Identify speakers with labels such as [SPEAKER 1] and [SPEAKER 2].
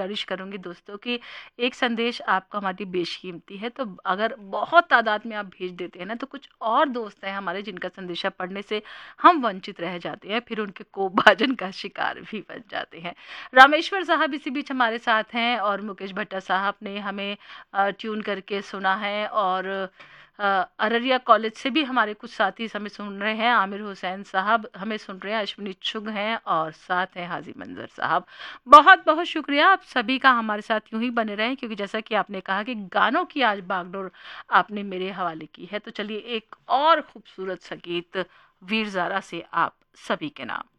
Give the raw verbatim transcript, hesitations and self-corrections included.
[SPEAKER 1] गुज़ारिश करूँगी दोस्तों कि एक संदेश आपका हमारी बेशकीमती है, तो अगर बहुत तादाद में आप भेज देते हैं ना, तो कुछ और दोस्त हैं हमारे जिनका संदेशा पढ़ने से हम वंचित रह जाते हैं, फिर उनके कोपभाजन का शिकार भी बन जाते हैं। रामेश्वर साहब इसी बीच हमारे साथ हैं और मुकेश भट्टा साहब ने हमें अ, ट्यून करके सुना है, और अ, अररिया कॉलेज से भी हमारे कुछ साथी हमें सुन रहे हैं। आमिर हुसैन साहब हमें सुन रहे हैं, अश्विनी चुग हैं, और साथ हैं हाजी मंजर साहब। बहुत बहुत शुक्रिया आप सभी का, हमारे साथ यूं ही बने रहें, क्योंकि जैसा कि आपने कहा कि गानों की आज बागडोर आपने मेरे हवाले की है, तो चलिए एक और खूबसूरत सा गीत वीर ज़ारा से आप सभी के नाम।